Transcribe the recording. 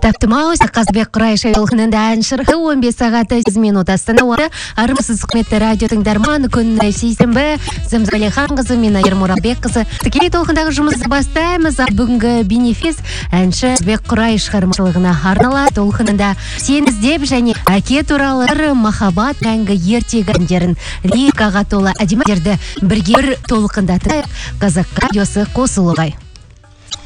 Таптымау Қазбек Құрайша елхінінде әншіргі 15 сағаты 8 минут астана уақыты. Армысыз қызметті радио тыңдарман күн сейсенбі Зімзбәлихан қызы мен Ермұрабек қызы. Тікелей толқындағы жұмысты бастаймыз. Бүгінгі бенефис әнші Қазбек Құрай шығармашылығына арналады. Толқынында сен іздеп және әке туралы махаббат мәңгі ертегі әндерін лирикаға толы әдемі әндерді бірге бір толқында тыңдайық. Қазақ радиосы қосылуға.